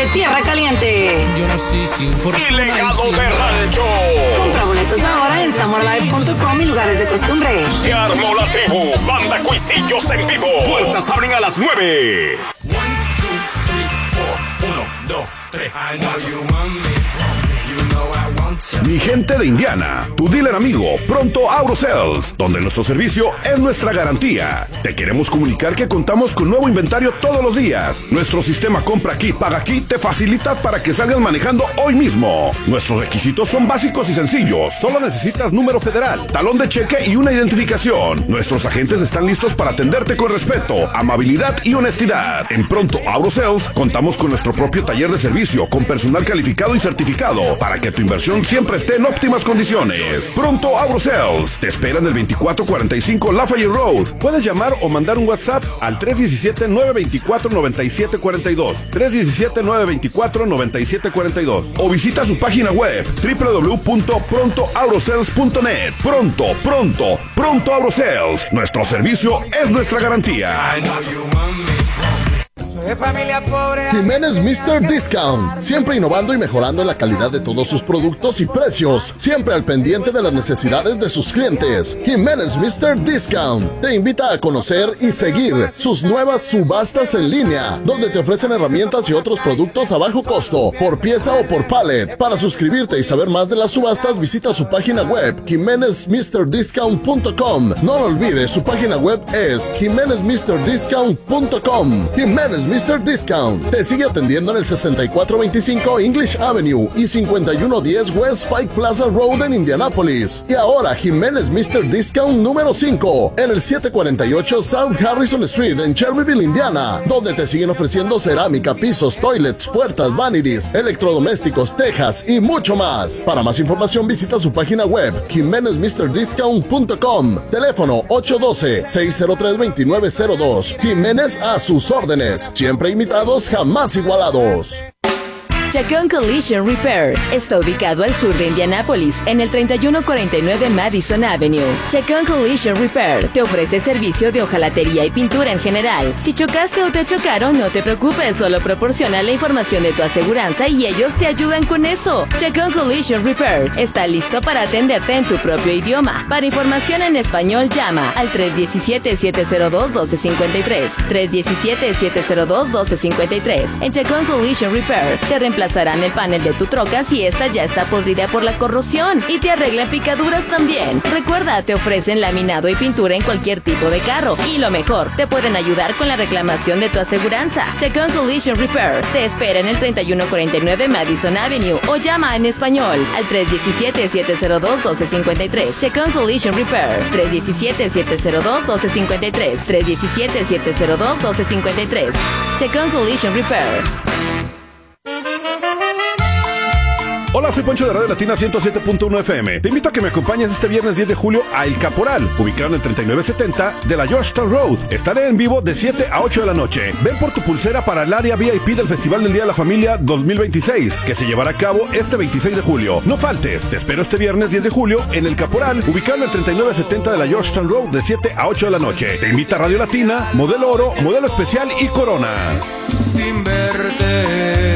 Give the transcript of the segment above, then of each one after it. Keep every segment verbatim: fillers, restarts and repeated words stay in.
de Tierra Caliente. Yo nací sin fortuna y legado de rancho. Compra boletos ahora en samuralive punto com y lugares de costumbre. Se armó la tribu, Banda Cuisillos en vivo. Puertas abren a las nueve. One, two, three, four. Uno, dos, tres. I know you want me. You know I want you. Mi gente de Indiana, tu dealer amigo, Pronto AutoSales, donde nuestro servicio es nuestra garantía. Te queremos comunicar que contamos con nuevo inventario todos los días. Nuestro sistema compra aquí, paga aquí, te facilita para que salgas manejando hoy mismo. Nuestros requisitos son básicos y sencillos. Solo necesitas número federal, talón de cheque y una identificación. Nuestros agentes están listos para atenderte con respeto, amabilidad y honestidad. En Pronto AutoSales contamos con nuestro propio taller de servicio con personal calificado y certificado para que tu inversión siempre esté en óptimas condiciones. Pronto AutoSales te espera en el veinticuatro cuarenta y cinco Lafayette Road. Puedes llamar o mandar un WhatsApp al tres uno siete, nueve dos cuatro, nueve siete cuatro dos, tres uno siete, nueve dos cuatro, nueve siete cuatro dos, o visita su página web doble u doble u doble u punto pronto autosales punto net. Pronto, pronto, Pronto AutoSales. Nuestro servicio es nuestra garantía. I know you want me. De familia pobre. Jiménez míster Discount, siempre innovando y mejorando la calidad de todos sus productos y precios, siempre al pendiente de las necesidades de sus clientes. Jiménez míster Discount te invita a conocer y seguir sus nuevas subastas en línea, donde te ofrecen herramientas y otros productos a bajo costo, por pieza o por pallet. Para suscribirte y saber más de las subastas, visita su página web jiménez mister discount punto com. No lo olvides, su página web es jiménez mister discount punto com. Jiménez míster Discount te sigue atendiendo en el sesenta y cuatro veinticinco English Avenue y cincuenta y uno diez West Pike Plaza Road en Indianapolis. Y ahora Jiménez míster Discount número cinco en el setecientos cuarenta y ocho South Harrison Street en Shelbyville, Indiana, donde te siguen ofreciendo cerámica, pisos, toilets, puertas, vanities, electrodomésticos, tejas y mucho más. Para más información visita su página web jiménez mister discount punto com. Teléfono ocho uno dos, seis cero tres, dos nueve cero dos. Jiménez a sus órdenes. Siempre imitados, jamás igualados. Chacón Collision Repair está ubicado al sur de Indianápolis, en el treinta y uno cuarenta y nueve Madison Avenue. Chacón Collision Repair te ofrece servicio de hojalatería y pintura en general. Si chocaste o te chocaron, no te preocupes, solo proporciona la información de tu aseguranza y ellos te ayudan con eso. Chacón Collision Repair está listo para atenderte en tu propio idioma. Para información en español, llama al tres uno siete, siete cero dos, uno dos cinco tres, tres uno siete, siete cero dos, uno dos cinco tres. En Chacón Collision Repair te reemplazarán el panel de tu troca si esta ya está podrida por la corrosión y te arreglan picaduras también. Recuerda, te ofrecen laminado y pintura en cualquier tipo de carro y lo mejor, te pueden ayudar con la reclamación de tu aseguranza. Chacón Collision Repair te espera en el treinta y uno cuarenta y nueve Madison Avenue o llama en español al tres uno siete, siete cero dos, uno dos cinco tres. Chacón Collision Repair tres uno siete, siete cero dos, uno dos cinco tres, tres uno siete, siete cero dos, uno dos cinco tres. Chacón Collision Repair. Hola, soy Poncho de Radio Latina ciento siete punto uno F M. Te invito a que me acompañes este viernes diez de julio a El Caporal, ubicado en el treinta y nueve setenta de la Georgetown Road. Estaré en vivo de siete a ocho de la noche. Ven por tu pulsera para el área V I P del Festival del Día de la Familia dos mil veintiséis, que se llevará a cabo este veintiséis de julio. No faltes, te espero este viernes diez de julio en El Caporal, ubicado en el treinta y nueve setenta de la Georgetown Road de siete a ocho de la noche. Te invita Radio Latina, Modelo Oro, Modelo Especial y Corona. Sin verte.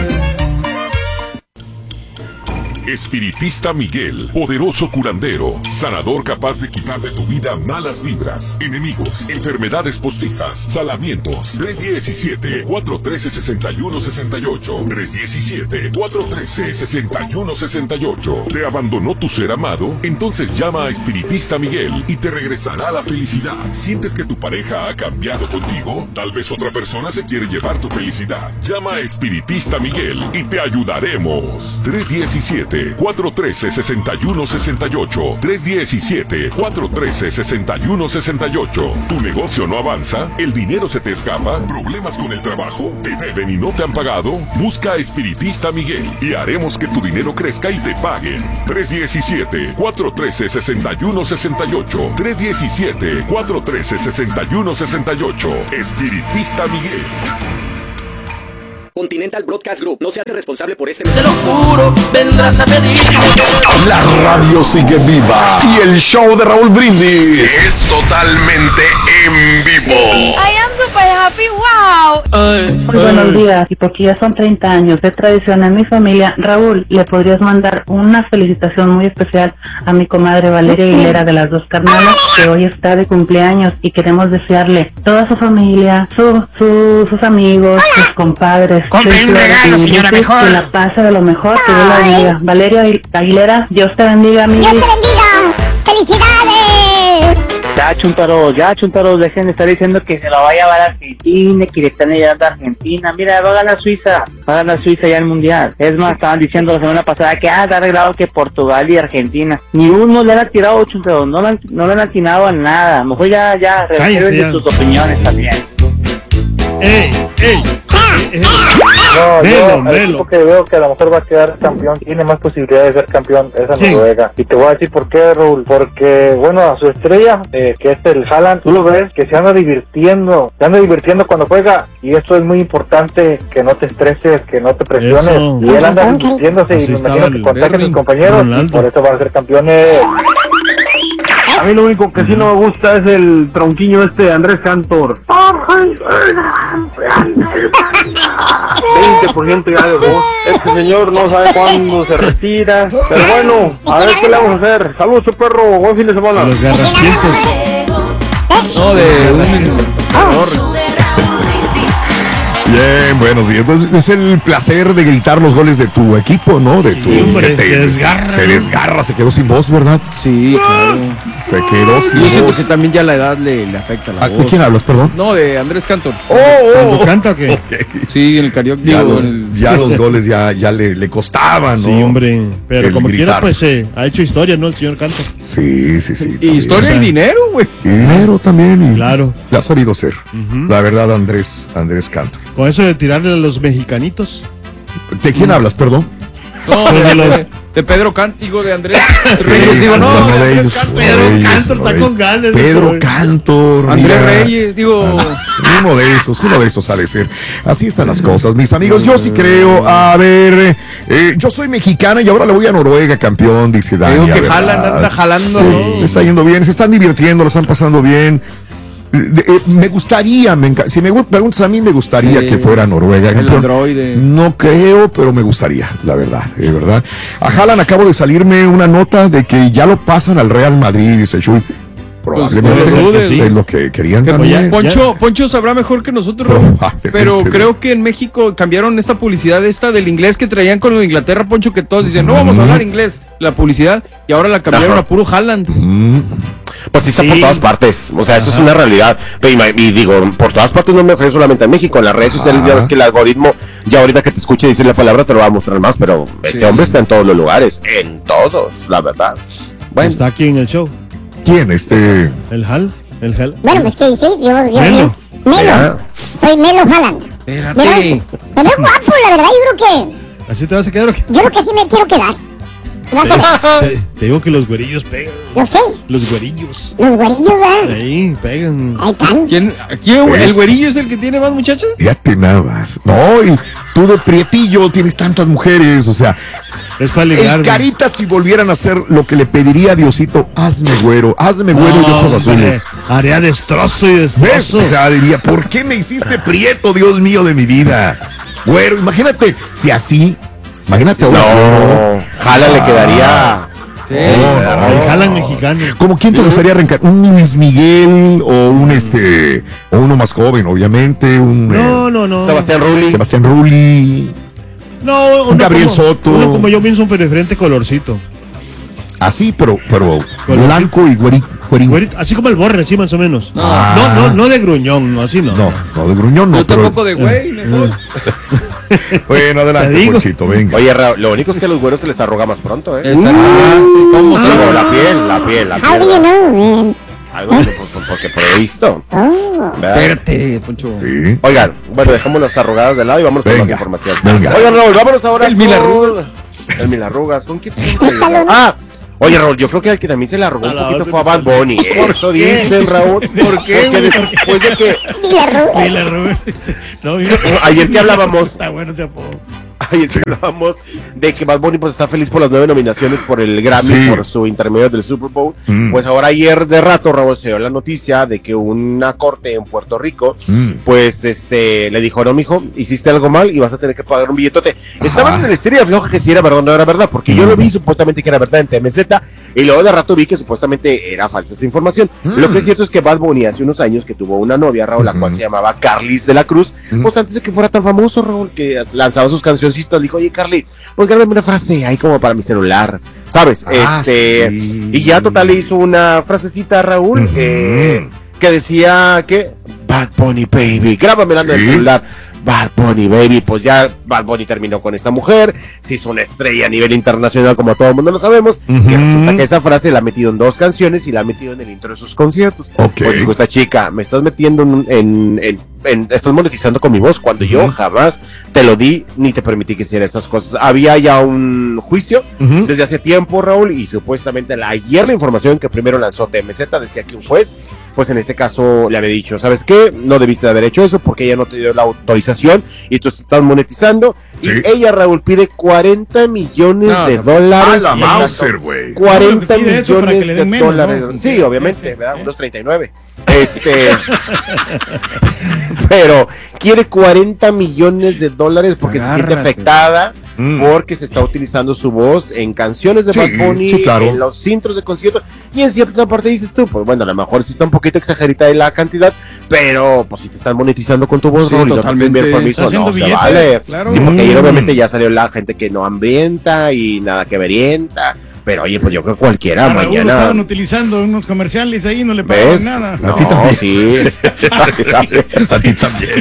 Espiritista Miguel, poderoso curandero, sanador capaz de quitar de tu vida malas vibras, enemigos, enfermedades postizas, salamientos. tres uno siete, cuatro uno tres, seis uno seis ocho, tres uno siete, cuatro uno tres, seis uno seis ocho. ¿Te abandonó tu ser amado? Entonces llama a Espiritista Miguel y te regresará la felicidad. ¿Sientes que tu pareja ha cambiado contigo? Tal vez otra persona se quiere llevar tu felicidad. Llama a Espiritista Miguel y te ayudaremos. tres uno siete, cuatro uno tres, seis uno seis ocho, tres uno siete, cuatro uno tres, seis uno seis ocho. ¿Tu negocio no avanza? ¿El dinero se te escapa? ¿Problemas con el trabajo? ¿Te deben y no te han pagado? Busca a Espiritista Miguel y haremos que tu dinero crezca y te paguen. tres uno siete, cuatro uno tres, seis uno seis ocho, tres uno siete, cuatro uno tres, seis uno seis ocho. Espiritista Miguel. Continental Broadcast Group no se hace responsable por este... Te lo juro, vendrás a pedir. La radio sigue viva y el show de Raúl Brindis es totalmente en vivo. I am super happy, wow. Muy buenos días, y porque ya son treinta años de tradición en mi familia, Raúl, le podrías mandar una felicitación muy especial a mi comadre Valeria Aguilera de las Dos Carnalas, que hoy está de cumpleaños y queremos desearle toda su familia, su, su, sus amigos, sus compadres, Compre un regalo, señora, mejor. que la pase de lo mejor, que Dios la bendiga. Valeria Aguilera, Dios te bendiga, mi Dios te bendiga. ¡Felicidades! Ya, chuntaros, ya, chuntaros, dejen de estar diciendo que se lo va a llevar a Argentina, que le están llevando a Argentina. Mira, va a ganar Suiza, va a ganar Suiza ya el Mundial. Es más, estaban diciendo la semana pasada que ah, está arreglado que Portugal y Argentina. Ni uno le han tirado, chuntaros, no le han, no le han atinado a nada. Mejor ya, ya, reserven sus opiniones también. ¡Ey, ey! No, Melo, yo, el Melo. equipo que veo que a lo mejor va a quedar campeón, tiene más posibilidades de ser campeón, es a Noruega. Y te voy a decir por qué, Raúl, porque, bueno, a su estrella, eh, que es el Haaland, tú lo ves, que se anda divirtiendo, se anda divirtiendo cuando juega, y esto es muy importante, que no te estreses, que no te presiones, Eso. y él anda divirtiéndose, Así y me estaba imagino que el contagia a sus Berry, compañeros, y Ronaldo. por eso van a ser campeones. A mí lo único que sí no me gusta es el tronquiño este de Andrés Cantor. veinte por ciento ya de voz. Este señor no sabe cuándo se retira. Pero bueno, a ver qué le vamos a hacer. Saludos, perro. Buen fin de semana. Los garraspientos. No, de un error. Bien, buenos días. Pues, es el placer de gritar los goles de tu equipo, ¿no? De Sí, tu, hombre, que te- se desgarra. Se desgarra, se quedó sin voz, ¿verdad? Sí, claro. Se quedó sin Yo voz. siento que también ya la edad le, le afecta la Ah, voz. ¿de quién hablas, perdón? No, de Andrés Cantor. Oh, oh, ¿Cuándo oh. canta o qué? Ok. Sí, en el karaoke. Ya, digo, los, en el- ya los goles ya, ya le, le costaban, ¿no? Sí, hombre. Pero El como quiera, gritar. pues eh, ha hecho historia, ¿no? El señor Cantor. Sí, sí, sí. Y historia y dinero, güey. Y dinero también. Y Claro. le ha sabido ser. La verdad, Andrés, Andrés Cantor. Con eso de tirarle a los mexicanitos. ¿De quién hablas, perdón? No, Pues de, de los- de- de Pedro Cantor, digo, de Andrés Sí, Reyes. Digo, no, uno de de Andrés ellos, Cantor. uno de Pedro ellos, Cantor uno está de con ellos. ganas. Pedro eso. Cantor. Andrés mira. Reyes, digo. Uno de esos, uno de esos ha de ser. Así están las cosas, mis amigos. Yo sí creo. A ver, eh, yo soy mexicana y ahora le voy a Noruega, campeón, dice Dani. Digo que ¿verdad? jalan, anda jalando, Sí, ¿no? le está yendo bien, se están divirtiendo, lo están pasando bien. Eh, eh, me gustaría, me enca- si me gu- preguntas a mí, me gustaría Sí. que fuera Noruega. El campeón. androide. No creo, pero me gustaría, la verdad, de verdad. A Haaland acabo de salirme una nota de que ya lo pasan al Real Madrid, dice Chuy. Probablemente Pues, puede ser que sí. es lo que querían Que también. Poncho, Poncho sabrá mejor que nosotros, Probablemente. pero creo que en México cambiaron esta publicidad esta del inglés que traían con lo de Inglaterra, Poncho, que todos dicen, no vamos a hablar inglés, la publicidad, y ahora la cambiaron Ajá. a puro Haaland. Pues sí está Sí. por todas partes, o sea, eso Ajá. es una realidad. Pero, ima- y digo, por todas partes no me refiero solamente a México, en las redes sociales ya ves que el algoritmo, ya ahorita que te escuche decir la palabra te lo va a mostrar más, pero este Sí. hombre está en todos los lugares, en todos, la verdad. Bueno, Está aquí en el show. ¿Quién? Este. El Hal. El Hal. Bueno, pues que sí, yo, yo, Melo. yo- Melo. Mira. Soy Melo Haaland. Espérate. Me veo guapo, la verdad, yo creo que, ¿Así te vas a quedar o qué? yo creo que sí me quiero quedar. Vas a ver. Te, te digo que los güerillos pegan. ¿Los qué? Los güerillos. Los güerillos, ¿verdad? Ahí, pegan. Ahí están. ¿Quién, ¿quién, Pues- ¿El güerillo es el que tiene más muchachas? Fíjate nada más. No, y tú de prietillo tienes tantas mujeres, o sea. Es para El ligar. Carita, si volvieran a hacer lo que le pediría a Diosito, hazme güero, hazme güero y de ojos azules. Haría destrozo y ¿Ves? destrozo. O sea, diría, ¿por qué me hiciste prieto, Dios mío de mi vida? Güero, imagínate, si así, imagínate ahora. no, Haaland le quedaría. Sí. El Haaland mexicano. ¿Cómo quién te gustaría arrancar? ¿Un Luis Miguel o un este, o uno más joven, obviamente? Un, No, eh, no, no. Sebastián Rulli. Sebastián Rulli. No, uno Gabriel como- Soto. Uno como yo pienso, pero diferente colorcito. Así, pero, pero Colorcito. blanco y güerito. güerín. Güerito, así como el Borre, así más o menos. Ah. No, no, no de gruñón, no, así no. No, no, de gruñón no. Yo pero- tampoco de güey, mejor. Bueno, adelante, Te digo. Ponchito, venga. Oye, Raúl, lo único es que a los güeros se les arruga más pronto, ¿eh? Exactamente. ¿Cómo se Digo, llama? la piel, la piel, la How do you piel. know, man? Algo que- por- porque por he visto. Oh. ¿verdad? Espérate, Poncho. Sí. Oigan, bueno, dejamos las arrugadas de lado y vamos con Venga, más información. venga. Oigan, Raúl, vámonos ahora. El con- Milarrugas. El Milarrugas. ¿Con quién? Escalón. Ah, oye, Raúl, yo creo que el que también se le arrugó A un la poquito base fue a Bad Bunny. ¿Por Eso qué? dicen, Raúl. ¿Por qué, Porque güey? después de que Y la ru- Y la Rubén. No, mira. ayer que hablábamos, Está bueno ese apodo. ayer sí. hablábamos de que Bad Bunny pues está feliz por las nueve nominaciones por el Grammy, sí. por su intermedio del Super Bowl. Mm. Pues ahora ayer de rato, Raúl, se dio la noticia de que una corte en Puerto Rico, mm. pues este le dijo, no, mijo, hiciste algo mal y vas a tener que pagar un billetote. Estaban en el estéreo de floja que si era verdad o no era verdad, porque mm. yo lo vi supuestamente que era verdad en T M Z, y luego de rato vi que supuestamente era falsa esa información. Mm. Lo que es cierto es que Bad Bunny hace unos años que tuvo una novia, Raúl, la mm. cual se llamaba Carlis de la Cruz, mm. pues antes de que fuera tan famoso, Raúl, que lanzaba sus cancioncitas, dijo, oye, Carly, pues grábame una frase ahí como para mi celular, ¿sabes? Ah, este sí. Y ya total le hizo una frasecita a Raúl, uh-huh. eh, que decía que Bad Bunny Baby, grábamela en el celular. Bad Bunny Baby, pues ya Bad Bunny terminó con esta mujer, se hizo una estrella a nivel internacional como todo el mundo lo sabemos, uh-huh. y resulta que esa frase la ha metido en dos canciones y la ha metido en el intro de sus conciertos. Okay. Pues dijo esta chica, me estás metiendo en, en, en, en estás monetizando con mi voz cuando uh-huh. yo jamás te lo di ni te permití que hiciera esas cosas. Había ya un juicio uh-huh. desde hace tiempo, Raúl, y supuestamente la, ayer la información que primero lanzó T M Z decía que un juez, pues en este caso le había dicho, ¿sabes qué? No debiste de haber hecho eso porque ella no te dio la autorización y tú estás monetizando. Sí. Y ella, Raúl, pide cuarenta millones no, de no, dólares. A la Mauser, güey. cuarenta millones de menos, dólares. ¿No? Sí, obviamente, sí, sí, ¿verdad? Sí. Unos treinta y nueve. Este. Pero quiere cuarenta millones de dólares porque Agárrate. se siente afectada. Mm. Porque se está utilizando su voz en canciones de sí, Bad Bunny, sí, claro. en los intros de conciertos, y en cierta parte dices tú, pues bueno, a lo mejor sí está un poquito exagerita de la cantidad, pero pues si te están monetizando con tu voz, sí, Raúl, totalmente. No permiso, no se billetes, vale. Claro. Sí, porque mm. ayer obviamente ya salió la gente que no hambrienta y nada que verienta. Pero oye, pues yo creo que cualquiera a mañana. Raúl estaban utilizando unos comerciales ahí, no le pagan nada. No, a ti también. Sí. A ti también.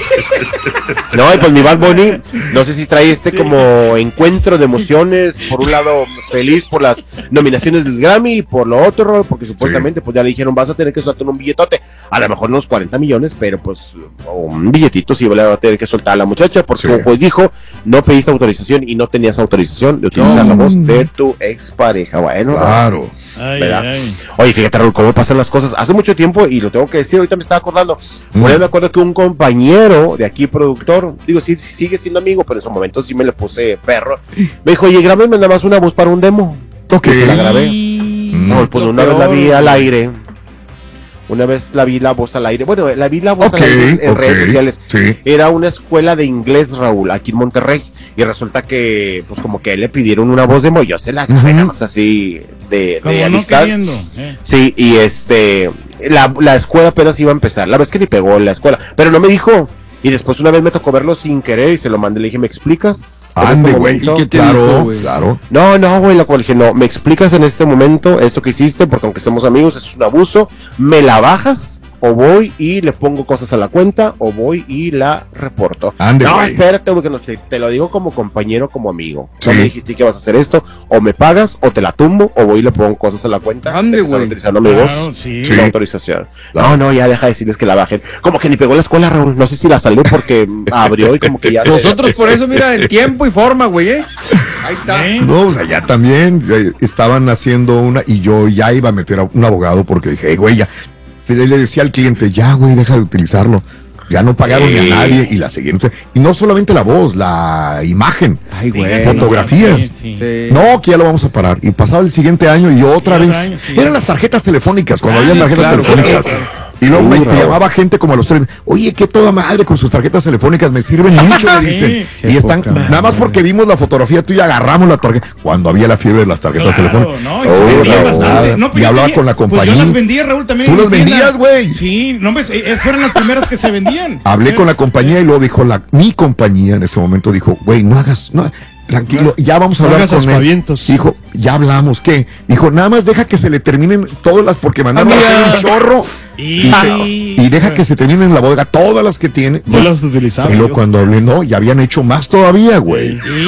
No, y pues mi Bad Bunny, no sé si trae este como encuentro de emociones. Por un lado, feliz por las nominaciones del Grammy, y por lo otro, porque supuestamente sí. pues ya le dijeron, vas a tener que soltar un billetote. A lo mejor unos cuarenta millones, pero pues un billetito sí le va a tener que soltar a la muchacha, porque sí. como juez dijo, no pediste autorización y no tenías autorización de utilizar no. la voz de tu ex pareja. Bueno, claro. Ay, ay. Oye, fíjate, Raúl, cómo pasan las cosas. Hace mucho tiempo, y lo tengo que decir, ahorita me estaba acordando. Mm. Por ahí me acuerdo que un compañero de aquí, productor, digo, sí, sí sigue siendo amigo, pero en su momento sí me le puse perro. Me dijo, oye, grábame nada más una voz para un demo. Ok. Y se la grabé. Mm. No, pues una vez la vi al aire. Una vez la vi la voz al aire. Bueno, la vi la voz okay, al aire en, en okay, redes sociales. Sí. Era una escuela de inglés, Raúl, aquí en Monterrey. Y resulta que, pues como que le pidieron una voz de yo se la grabé, uh-huh. así de, de amistad. No eh. Sí, y este, la, la escuela apenas iba a empezar. La verdad es que ni pegó en la escuela, pero no me dijo. Y después una vez me tocó verlo sin querer y se lo mandé. Le dije, ¿me explicas? Ande, güey. Claro, dijo, claro. No, no, güey, la cual dije, no, ¿me explicas en este momento esto que hiciste? Porque aunque somos amigos, es un abuso. ¿Me la bajas? O voy y le pongo cosas a la cuenta, o voy y la reporto. Ande, no, wey. espérate, güey, que no, te lo digo como compañero, como amigo. Sí. No me dijiste que vas a hacer esto, o me pagas, o te la tumbo, o voy y le pongo cosas a la cuenta. Ande, güey. Utilizando mi voz, claro, sí. sin autorización. No, no, ya deja de decirles que la bajen. Como que ni pegó la escuela, Raúl. No sé si la salió porque abrió y como que ya. Nosotros por eso, mira, en tiempo y forma, güey, ¿eh? Ahí está. ¿Eh? No, o sea, ya también eh, estaban haciendo una, y yo ya iba a meter a un abogado porque dije, hey, güey, ya. Le decía al cliente, ya güey, deja de utilizarlo. Ya no pagaron sí. ni a nadie y la siguiente. Y no solamente la voz, la imagen, Ay, güey, fotografías. No, sí, sí. no, que ya lo vamos a parar. Y pasaba el siguiente año y otra y vez. Año, sí. Eran las tarjetas telefónicas, cuando ah, había tarjetas claro, telefónicas. Claro, claro. Y luego me, me llamaba gente como a los tres, oye, qué toda madre con sus tarjetas telefónicas, me sirven mucho, me dicen. Sí, y están, poca, nada más porque vimos la fotografía, tú y agarramos la tarjeta, cuando había la fiebre de las tarjetas claro, telefónicas. No, oh, no, bastante. No, y hablaba con la compañía. Pues yo las vendía, Raúl, también. Tú las vendías, güey. Sí, no, pues, fueron las primeras que se vendían. Hablé con la compañía y luego dijo, la, mi compañía en ese momento dijo, güey, no hagas, no, tranquilo, ya vamos a hablar con él. Dijo, ya hablamos, ¿qué? Dijo, nada más deja que se le terminen todas las, porque mandaron a hacer un chorro. Y, y, se, y deja que se terminen en la bodega todas las que tiene. No las utilizaba. Y luego cuando hablé, no, ya habían hecho más todavía, güey. Y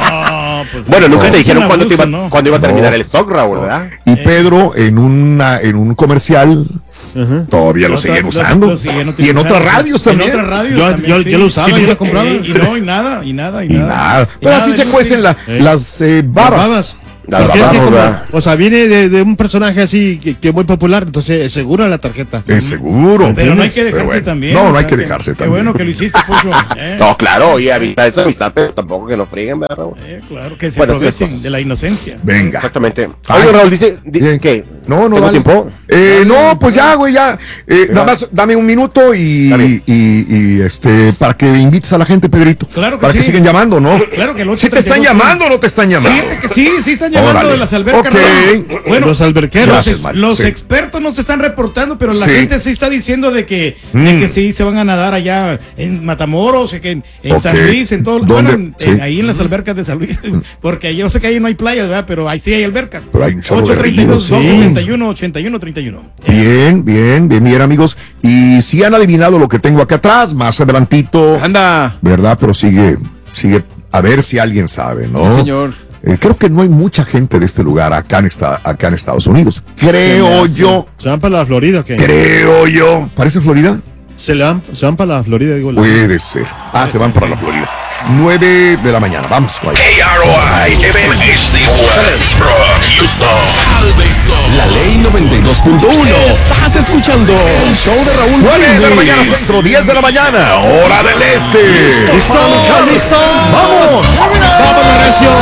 no, pues bueno, nunca no, te dijeron cuándo, abuso, iba, no. cuándo iba a terminar no, el stock, Raúl, ¿verdad? Y Pedro, en una, en un comercial, uh-huh. todavía lo, lo siguen usando. Lo siguen y en otras radios también. En otras radios yo, también, yo, sí. yo lo usaba, yo lo compraba. Y no, y nada, y nada, y nada. nada. Pero así se cuecen la, eh. las eh, babas. babas. La Porque es que vamos, como, ¿verdad? o sea, viene de, de un personaje así que, que muy popular, entonces es seguro la tarjeta. Es seguro. Pero no hay ¿entiendes? que dejarse Pero bueno. también. No, o no hay sea, que dejarse Qué también. bueno que lo hiciste, Pocho. Eh, No, claro, oye, amistad es amistad, pero tampoco que no frieguen, ¿verdad, Raúl? eh, claro, que se Bueno, sí, las aprovechen cosas. de la inocencia. Venga. Exactamente. Ay. Oye, Raúl, dice, di- Bien. ¿qué? No, no, ¿Tengo dale. tiempo? Eh, no, pues ya, güey, ya. Eh, Ya. nada más, dame un minuto y, Dale. y, y, este, para que invites a la gente, Pedrito. Claro que para que sí. sigan llamando, ¿no? Claro que el ¿Sí te están ocho treinta y dos, llamando o no te están llamando? Fíjate que sí, sí están llamando Órale. de las albercas. Ok. Raúl. Bueno, Los alberqueros. los, Gracias, Mario. los Sí. expertos no se están reportando, pero la Sí. gente sí está diciendo de que, Mm. de que sí se van a nadar allá en Matamoros, que en, en Ok. San Luis, en todo. ¿Dónde? Bueno, en- Sí. en- ahí en las albercas de San Luis. Porque yo sé que ahí no hay playas, ¿verdad? Pero ahí sí hay albercas. Pero hay un chorro ocho de treinta y dos, ríos, dos sí. setenta y uno, ochenta y uno, treinta y uno. Bien, bien, bien, bien, amigos. Y si han adivinado lo que tengo acá atrás, más adelantito, Anda. ¿verdad? Pero sigue, sigue, a ver si alguien sabe, ¿no? Sí, señor. Eh, creo que no hay mucha gente de este lugar acá en, esta, acá en Estados Unidos. Creo yo, ¿Se van para la Florida o qué? creo yo. ¿Parece Florida? Se, le van, se van para la Florida, digo. La... Puede ser. Ah, se van para la Florida. nueve de la mañana. Vamos, güey. K R O I M M H D West Seabrook, Houston, Galveston. La ley noventa y dos punto uno. Estás escuchando el show de Raúl nueve de la mañana, Brindis. centro, diez de la mañana, hora del este. ¿Listo? ¿Listo? ¡Vamos! ¡Vámonos, recio!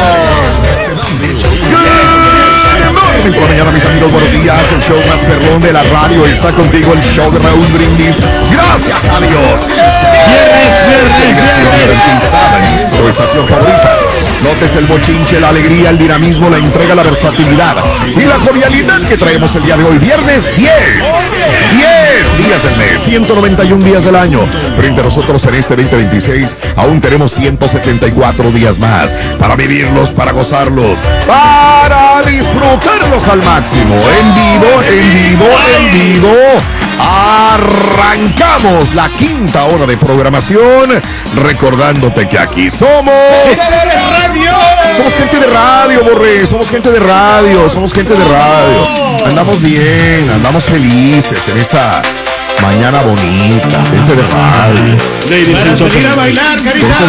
Good morning por la mañana, mis amigos, buenos días. El show más perrón de la radio está contigo, el show de Raúl Brindis. Gracias a Dios. Viernes, viernes, viernes. Tu estación favorita. Notes el bochinche, la alegría, el dinamismo, la entrega, la versatilidad y la jovialidad que traemos el día de hoy. Viernes diez. diez días del mes, ciento noventa y un días del año. Frente a nosotros en este veinte veintiséis, aún tenemos ciento setenta y cuatro días más para vivirlos, para gozarlos, para disfrutarlos al máximo. En vivo, en vivo, en vivo. Arrancamos la quinta hora de programación, recordándote que aquí somos. Somos gente de radio, Borré. Somos gente de radio. Somos gente de radio. Andamos bien, andamos felices en esta mañana bonita. Gente de radio. Ladies and Para salir a gentlemen. bailar, Gente carita.